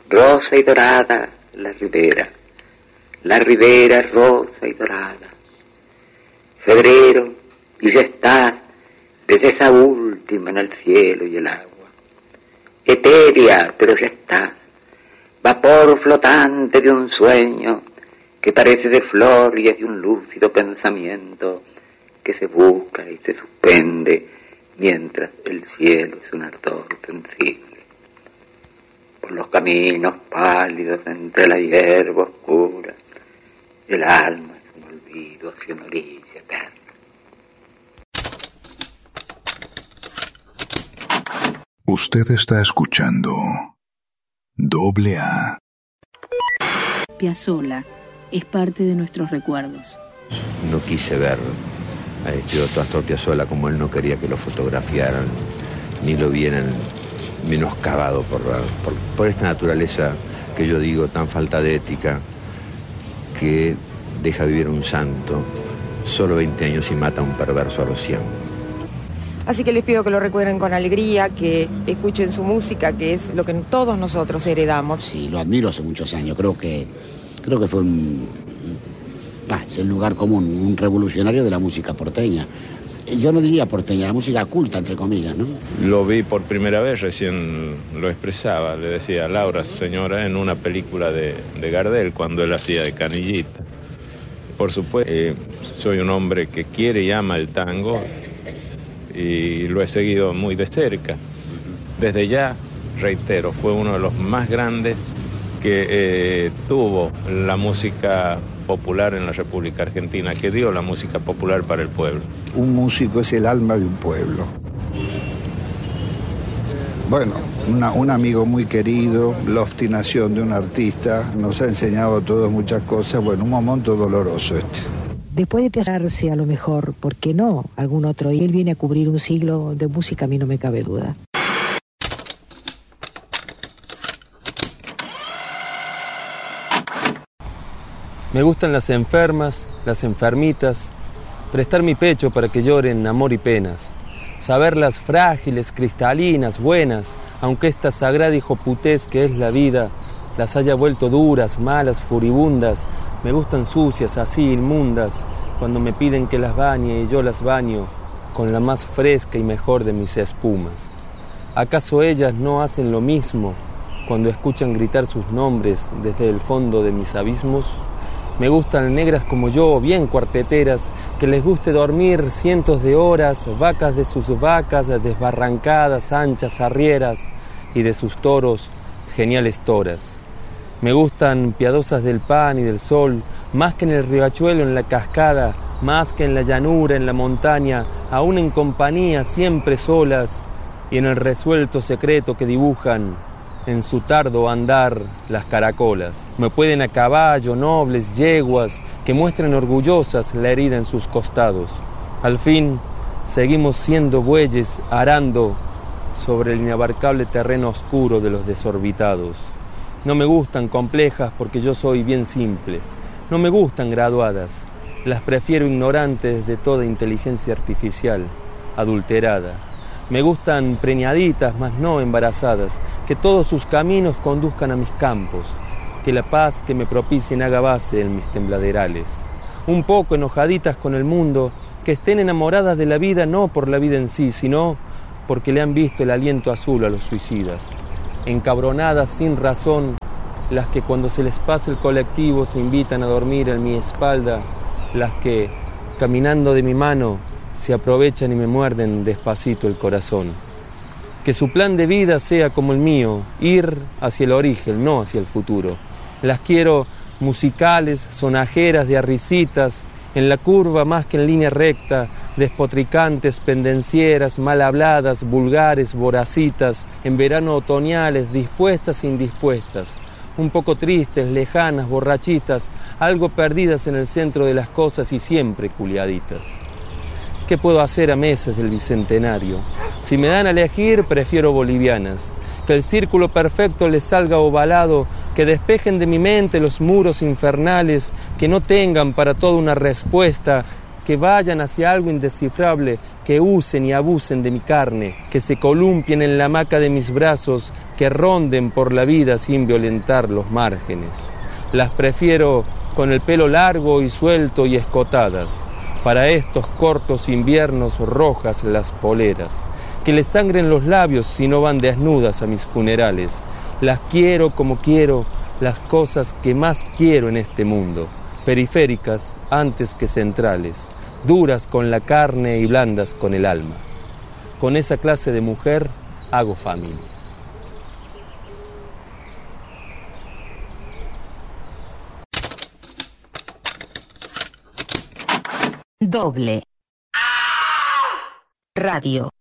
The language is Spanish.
rosa y dorada la ribera rosa y dorada. Febrero, y ya estás, desde esa última en el cielo y el agua. Etérea, pero ya estás, vapor flotante de un sueño que parece de flor y es de un lúcido pensamiento que se busca y se suspende mientras el cielo es un ardor sensible. Por los caminos pálidos entre la hierba oscura, el alma es un olvido hacia una orilla eterna. Usted está escuchando AA. Piazzolla es parte de nuestros recuerdos. No quise ver a otro Astor Piazzolla como él no quería que lo fotografiaran, ni lo vieran menoscabado por esta naturaleza que yo digo tan falta de ética, que deja vivir un santo solo 20 años y mata a un perverso a los 100. Así que les pido que lo recuerden con alegría, que escuchen su música, que es lo que todos nosotros heredamos. Sí, lo admiro hace muchos años. Creo que fue es el lugar común, un revolucionario de la música porteña. Yo no diría porteña, la música culta, entre comillas, ¿no? Lo vi por primera vez, recién lo expresaba, le decía a Laura, señora, en una película de Gardel, cuando él hacía de Canillita. Por supuesto, soy un hombre que quiere y ama el tango y lo he seguido muy de cerca. Desde ya, reitero, fue uno de los más grandes que tuvo la música popular en la República Argentina, que dio la música popular para el pueblo. Un músico es el alma de un pueblo. Bueno, un amigo muy querido, la obstinación de un artista, nos ha enseñado a todos muchas cosas. Bueno, un momento doloroso este. Después de Piazzolla, a lo mejor, ¿por qué no? Algún otro. Y él viene a cubrir un siglo de música, a mí no me cabe duda. Me gustan las enfermas, las enfermitas, prestar mi pecho para que lloren amor y penas, saberlas frágiles, cristalinas, buenas, aunque esta sagrada hijoputez que es la vida las haya vuelto duras, malas, furibundas. Me gustan sucias, así inmundas, cuando me piden que las bañe y yo las baño con la más fresca y mejor de mis espumas. ¿Acaso ellas no hacen lo mismo cuando escuchan gritar sus nombres desde el fondo de mis abismos? Me gustan negras como yo, bien cuarteteras, que les guste dormir cientos de horas, vacas de sus vacas desbarrancadas, anchas arrieras, y de sus toros, geniales toras. Me gustan piadosas del pan y del sol, más que en el riachuelo, en la cascada, más que en la llanura, en la montaña, aún en compañía, siempre solas, y en el resuelto secreto que dibujan en su tardo andar las caracolas. Me pueden a caballo, nobles, yeguas, que muestren orgullosas la herida en sus costados. Al fin, seguimos siendo bueyes arando sobre el inabarcable terreno oscuro de los desorbitados. No me gustan complejas porque yo soy bien simple. No me gustan graduadas. Las prefiero ignorantes de toda inteligencia artificial, adulterada. Me gustan preñaditas, mas no embarazadas, que todos sus caminos conduzcan a mis campos, que la paz que me propicien haga base en mis tembladerales. Un poco enojaditas con el mundo, que estén enamoradas de la vida no por la vida en sí, sino porque le han visto el aliento azul a los suicidas. Encabronadas sin razón, las que cuando se les pasa el colectivo se invitan a dormir en mi espalda, las que, caminando de mi mano, se aprovechan y me muerden despacito el corazón. Que su plan de vida sea como el mío, ir hacia el origen, no hacia el futuro. Las quiero musicales, sonajeras de arricitas, en la curva más que en línea recta, despotricantes, pendencieras, mal habladas, vulgares, voracitas, en verano otoñales, dispuestas e indispuestas, un poco tristes, lejanas, borrachitas, algo perdidas en el centro de las cosas y siempre culiaditas. ¿Qué puedo hacer a meses del bicentenario? Si me dan a elegir, prefiero bolivianas. Que el círculo perfecto les salga ovalado, que despejen de mi mente los muros infernales, que no tengan para todo una respuesta, que vayan hacia algo indescifrable, que usen y abusen de mi carne, que se columpien en la hamaca de mis brazos, que ronden por la vida sin violentar los márgenes. Las prefiero con el pelo largo y suelto y escotadas, para estos cortos inviernos rojas las poleras, que les sangren los labios si no van desnudas a mis funerales. Las quiero como quiero, las cosas que más quiero en este mundo, periféricas antes que centrales, duras con la carne y blandas con el alma. Con esa clase de mujer hago familia. Doble Radio.